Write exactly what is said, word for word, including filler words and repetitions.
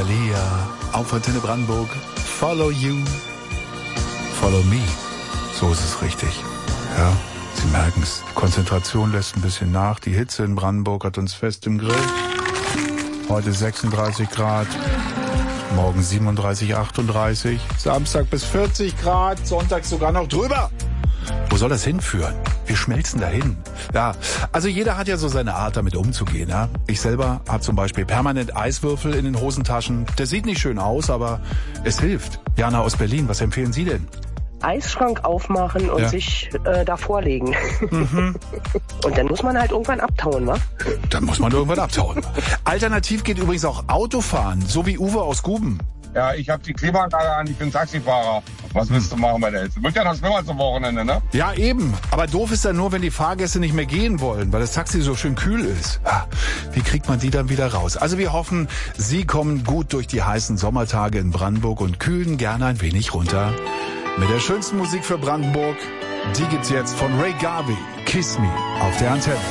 Thalia, auf Antenne Brandenburg. Follow you, follow me. So ist es richtig. Ja, Sie merken es. Die Konzentration lässt ein bisschen nach. Die Hitze in Brandenburg hat uns fest im Grill. Heute sechsunddreißig Grad. Morgen siebenunddreißig, achtunddreißig. Samstag bis vierzig Grad. Sonntag sogar noch drüber. Wo soll das hinführen? Wir schmelzen dahin. Ja, also jeder hat ja so seine Art, damit umzugehen. Ja? Ich selber habe zum Beispiel permanent Eiswürfel in den Hosentaschen. Das sieht nicht schön aus, aber es hilft. Jana aus Berlin, was empfehlen Sie denn? Eisschrank aufmachen und ja. sich äh, davor legen. Mhm. Und dann muss man halt irgendwann abtauen, wa? Dann muss man irgendwann abtauen. Alternativ geht übrigens auch Autofahren, so wie Uwe aus Guben. Ja, ich habe die Klimaanlage an, ich bin Taxifahrer. Was willst du machen bei der Hitze? Wird ja noch schlimmer zum Wochenende, ne? Ja, eben. Aber doof ist dann nur, wenn die Fahrgäste nicht mehr gehen wollen, weil das Taxi so schön kühl ist. Ja, wie kriegt man die dann wieder raus? Also wir hoffen, Sie kommen gut durch die heißen Sommertage in Brandenburg und kühlen gerne ein wenig runter. Mit der schönsten Musik für Brandenburg, die gibt's jetzt von Ray Garvey, Kiss Me, auf der Antenne.